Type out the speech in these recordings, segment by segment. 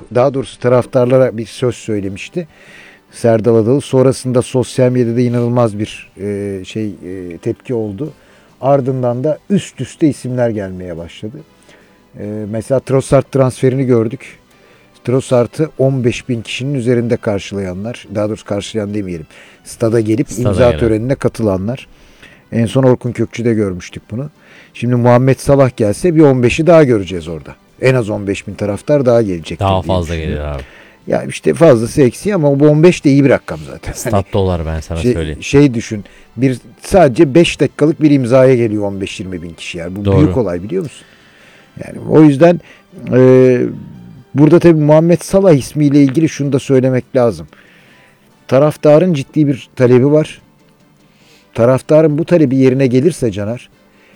daha doğrusu taraftarlara bir söz söylemişti Serdal Adalı. Sonrasında sosyal medyada inanılmaz bir tepki oldu. Ardından da üst üste isimler gelmeye başladı. Mesela Trossard transferini gördük. Trossard'ı 15.000 kişinin üzerinde karşılayanlar, daha doğrusu karşılayan demeyelim, stada gelip imza törenine katılanlar. En son Orkun Kökçü'de görmüştük bunu. Şimdi Muhammed Salah gelse bir 15'i daha göreceğiz orada. En az 15.000 taraftar daha gelecek. Daha fazla gelir abi. Ya işte fazlası eksiği ama bu 15 de iyi bir rakam zaten. Stat dolar ben sana söyleyeyim. Düşün. Sadece 5 dakikalık bir imzaya geliyor 15-20 bin kişi. Yani bu Doğru. büyük olay, biliyor musun? Yani o yüzden burada tabii Muhammed Salah ismiyle ilgili şunu da söylemek lazım. Taraftarın ciddi bir talebi var. Taraftarın bu talebi yerine gelirse Caner,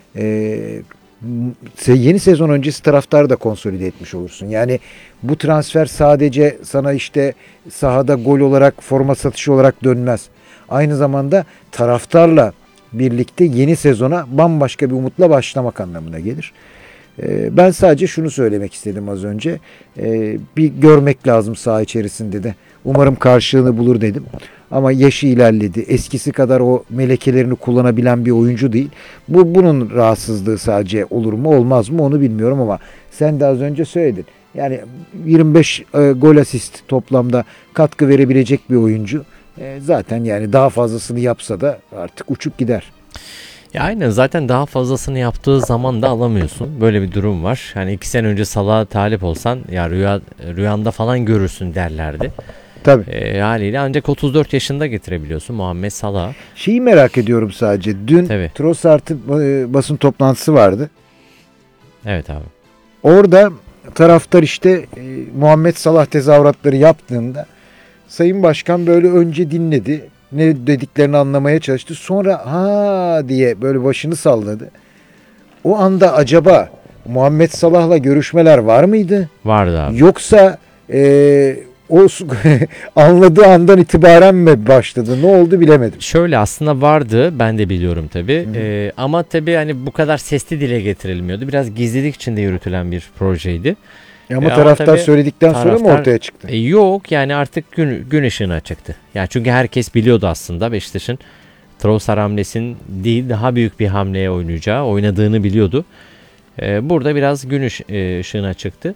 yeni sezon öncesi taraftarı da konsolide etmiş olursun. Yani bu transfer sadece sana işte sahada gol olarak, forma satışı olarak dönmez. Aynı zamanda taraftarla birlikte yeni sezona bambaşka bir umutla başlamak anlamına gelir. Ben sadece şunu söylemek istedim az önce. Bir görmek lazım saha içerisinde de. Umarım karşılığını bulur dedim. Ama yaşı ilerledi. Eskisi kadar o melekelerini kullanabilen bir oyuncu değil. Bunun rahatsızlığı sadece olur mu olmaz mı onu bilmiyorum ama sen de az önce söyledin. Yani 25 gol asist toplamda katkı verebilecek bir oyuncu. Zaten yani daha fazlasını yapsa da artık uçup gider. Ya aynen, zaten daha fazlasını yaptığı zaman da alamıyorsun. Böyle bir durum var. Hani 2 sene önce Salah'a talip olsan ya rüyanda falan görürsün derlerdi. Tabii. Haliyle ancak 34 yaşında getirebiliyorsun Muhammed Salah'ı. Şeyi merak ediyorum sadece. Dün Trossard'ın basın toplantısı vardı. Evet abi. Orada taraftar işte Muhammed Salah tezahüratları yaptığında Sayın Başkan böyle önce dinledi. Ne dediklerini anlamaya çalıştı. Sonra ha diye böyle başını salladı. O anda acaba Muhammed Salah'la görüşmeler var mıydı? Vardı abi. Yoksa o anladığı andan itibaren mi başladı? Ne oldu bilemedim. Şöyle aslında vardı. Ben de biliyorum tabii. Ama tabii hani bu kadar sesli dile getirilmiyordu. Biraz gizlilik içinde yürütülen bir projeydi. Ama taraftar söyledikten sonra mı ortaya çıktı? Yok yani artık gün ışığına çıktı. Yani çünkü herkes biliyordu aslında Beşiktaş'ın Trossard hamlesinin değil daha büyük bir hamleye oynadığını biliyordu. Burada biraz gün ışığına çıktı.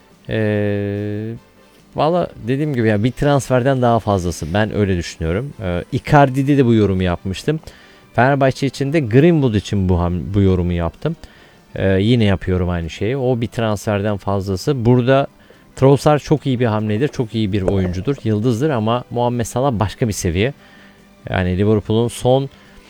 Valla dediğim gibi ya bir transferden daha fazlası, ben öyle düşünüyorum. Icardi'de de bu yorumu yapmıştım. Fenerbahçe için de Greenwood için bu yorumu yaptım. Yine yapıyorum aynı şeyi. O bir transferden fazlası. Burada Trossard çok iyi bir hamledir. Çok iyi bir oyuncudur. Yıldızdır ama Muhammed Salah başka bir seviye. Yani Liverpool'un son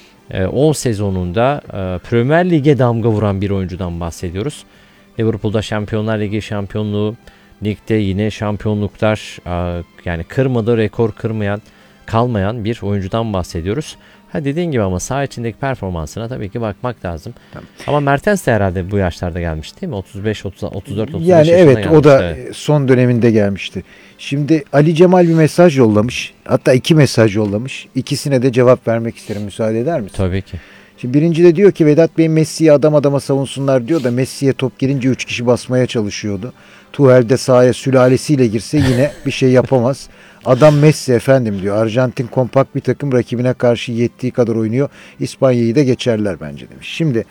10 sezonunda Premier Lig'e damga vuran bir oyuncudan bahsediyoruz. Liverpool'da Şampiyonlar Ligi şampiyonluğu, ligde yine şampiyonluklar, yani kırmadığı rekor kalmayan bir oyuncudan bahsediyoruz. Dediğin gibi ama saha içindeki performansına tabii ki bakmak lazım. Tamam. Ama Mertens de herhalde bu yaşlarda gelmiş değil mi? 34-35 yani yaşında evet, gelmişti. o da son döneminde gelmişti. Şimdi Ali Cemal bir mesaj yollamış. Hatta 2 mesaj yollamış. İkisine de cevap vermek isterim. Müsaade eder misin? Tabii ki. Şimdi birinci de diyor ki Vedat Bey Messi'yi adam adama savunsunlar diyor da Messi'ye top girince 3 kişi basmaya çalışıyordu. Tuchel de sahaya sülalesiyle girse yine bir şey yapamaz. Adam Messi efendim diyor. Arjantin kompakt bir takım, rakibine karşı yettiği kadar oynuyor. İspanya'yı da geçerler bence demiş. Şimdi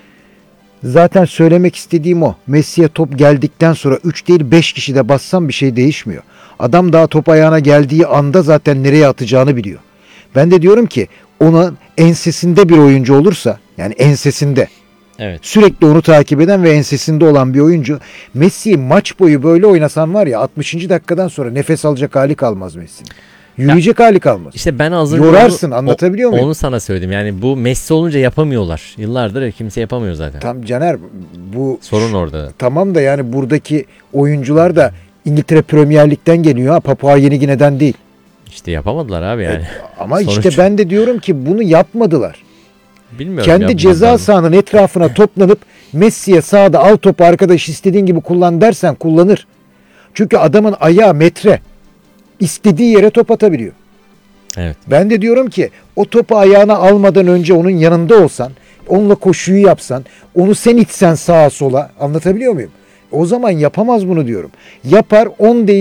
zaten söylemek istediğim o. Messi'ye top geldikten sonra 3 değil 5 kişi de bassam bir şey değişmiyor. Adam daha top ayağına geldiği anda zaten nereye atacağını biliyor. Ben de diyorum ki onun ensesinde bir oyuncu olursa, yani ensesinde, evet, sürekli onu takip eden ve ensesinde olan bir oyuncu, Messi'yi maç boyu böyle oynasan var ya 60. dakikadan sonra nefes alacak hali kalmaz Messi'nin. Yürüyecek hali kalmaz. İşte ben az önce yorarsın, anlatabiliyor muyum? Onu sana söyledim. Yani bu Messi olunca yapamıyorlar. Yıllardır kimse yapamıyor zaten. Tam Caner, bu sorun orada. Tamam da yani buradaki oyuncular da İngiltere Premier Lig'den geliyor. Papua Yeni Gine'den değil. İşte yapamadılar abi yani. Ama işte ben de diyorum ki bunu yapmadılar. Bilmiyorum. Kendi ceza sahanın etrafına toplanıp Messi'ye sahada al topu arkadaş istediğin gibi kullan dersen kullanır. Çünkü adamın ayağı metre. İstediği yere top atabiliyor. Evet. Ben de diyorum ki o topu ayağına almadan önce onun yanında olsan, onunla koşuyu yapsan, onu sen itsen sağa sola, anlatabiliyor muyum? O zaman yapamaz bunu diyorum. Yapar 10 değil